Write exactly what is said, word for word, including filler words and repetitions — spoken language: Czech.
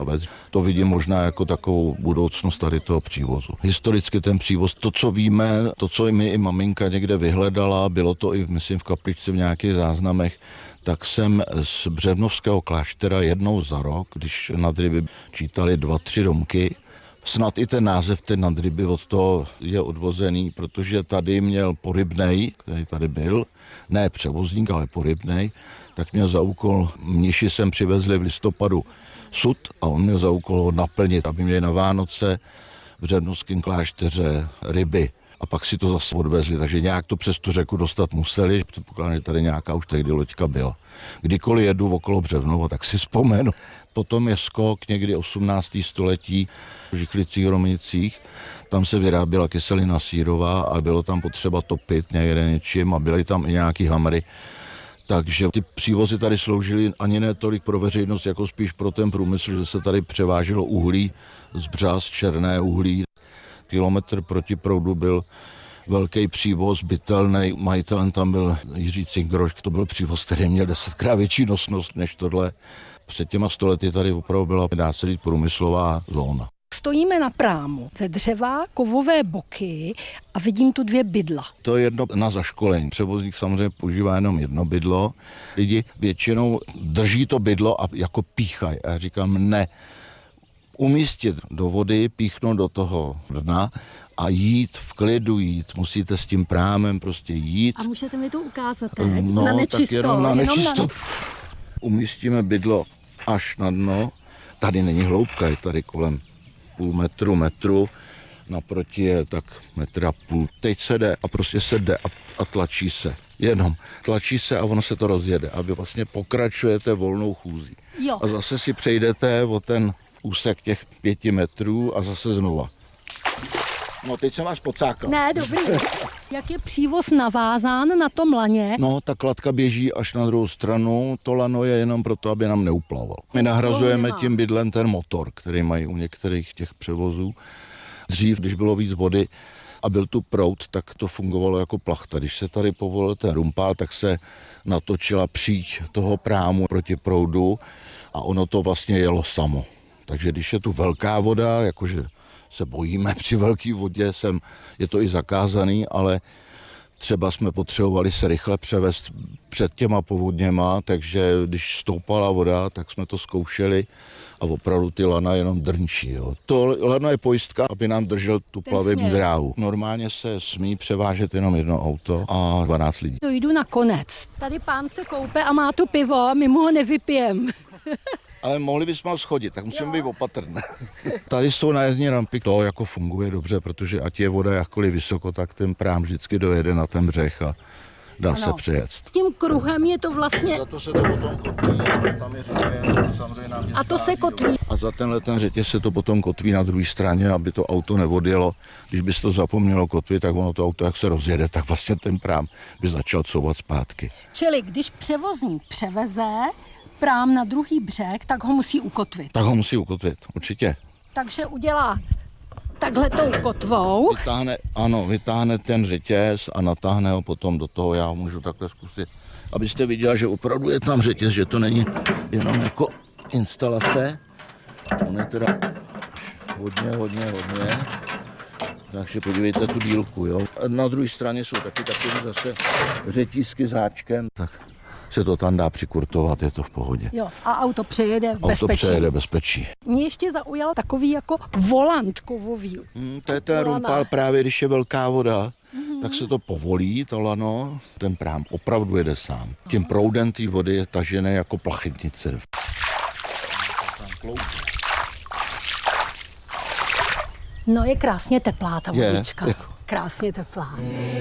To vidím možná jako takovou budoucnost tady toho přívozu. Historicky ten přívoz, to, co víme, to, co mi i maminka někde vyhledala, bylo to i, myslím, v kapličce v nějakých záznamech, tak jsem z Břevnovského kláštera jednou za rok, když nad ryby čítali dva, tři domky, snad i ten název té nadryby od toho je odvozený, protože tady měl Porybnej, který tady byl, ne převozník, ale Porybnej, tak měl za úkol, mniši sem přivezli v listopadu sud a on měl za úkol ho naplnit, aby měli na Vánoce v Břevnovském klášteře ryby. A pak si to zase odvezli, takže nějak to přes tu řeku dostat museli. Předpokládám, že tady nějaká už tehdy loďka byla. Kdykoliv jedu okolo Břevnova, tak si vzpomenu. Potom je skok někdy osmnáctého století v Žichlicích, Rominicích. Tam se vyráběla kyselina sírová a bylo tam potřeba topit někde něčím a byly tam i nějaký hamry. Takže ty přívozy tady sloužily ani ne tolik pro veřejnost, jako spíš pro ten průmysl, že se tady převáželo uhlí z Břaz, černé uhlí. Kilometr proti proudu byl velký přívoz, bytelný. Majitelem tam byl Jiří Cingroš, to byl přívoz, který měl desetkrát větší nosnost než tohle. Před těma stolety tady opravdu byla, dá se říct, průmyslová zóna. Stojíme na prámu ze dřeva, kovové boky a vidím tu dvě bydla. To je jedno na zaškolení. Převozník samozřejmě používá jenom jedno bydlo. Lidi většinou drží to bydlo a jako píchají. A já říkám ne. Umístit do vody, píchnout do toho dna a jít, v klidu jít. Musíte s tím prámem prostě jít. A můžete mi to ukázat teď? No, na nečisto. Tak jenom na nečisto. Jenom na... Umístíme bydlo až na dno. Tady není hloubka, je tady kolem půl metru, metru. Naproti je tak metr a půl. Teď se jde a prostě se jde a, a tlačí se. Jenom tlačí se a ono se to rozjede. A vy vlastně pokračujete volnou chůzí. Jo. A zase si přejdete o ten úsek těch pěti metrů a zase znova. No teď jsem vás pocákal. Ne, dobrý. Jak je přívoz navázán na tom laně? No, ta kladka běží až na druhou stranu, to lano je jenom proto, aby nám neuplaval. My nahrazujeme tím bydlem ten motor, který mají u některých těch převozů. Dřív, když bylo víc vody a byl tu proud, tak to fungovalo jako plachta. Když se tady povolil ten rumpál, tak se natočila příď toho prámu proti proudu a ono to vlastně jelo samo. Takže když je tu velká voda, jakože se bojíme při velké vodě, sem je to i zakázaný, ale třeba jsme potřebovali se rychle převést před těma povodněma, takže když stoupala voda, tak jsme to zkoušeli a opravdu ty lana jenom drnčí. Jo. To lano je pojistka, aby nám držel tu plavební dráhu. Normálně se smí převážet jenom jedno auto a dvanáct lidí. Jdu na konec. Tady pán se koupe a má tu pivo a my mu ho nevypijem. Ale mohli bychom ho schodit, tak musíme jo. být opatrný. Tady jsou nájezdní rampy, to jako funguje dobře, protože ať je voda jakkoliv vysoko, tak ten prám vždycky dojede na ten břeh a dá ano. se přejet. S tím kruhem je to vlastně... Za to se to potom kotví, tam je řetěz, samozřejmě nám A to se kotví. A za tenhle ten řetěz se to potom kotví na druhé straně, aby to auto neodjelo. Když by se to zapomnělo kotvit, tak ono to auto, jak se rozjede, tak vlastně ten prám by začal couvat zpátky. Čili když převozník převeze prám na druhý břeh, tak ho musí ukotvit. Tak ho musí ukotvit, určitě. Takže udělá takhle tou kotvou. Vytáhne, ano, vytáhne ten řetěz a natáhne ho potom do toho, já ho můžu takhle zkusit, abyste viděla, že opravdu je tam řetěz, že to není jenom jako instalace. On je teda hodně, hodně, hodně. Takže podívejte tu dílku, jo. Na druhé straně jsou taky takové zase řetízky s háčkem, tak se to tam dá přikurtovat, je to v pohodě. Jo, a auto přejede v bezpečí. Auto přejede bezpečí. Mě ještě zaujalo takový jako volant kovový. Hmm, to je ten rumpál právě, když je velká voda, mm-hmm. tak se to povolí, to lano, ten prám opravdu jede sám. Tím proudem té vody je tažené jako plachetnice. No je krásně teplá ta vodička. Je, je. Krásně teplá.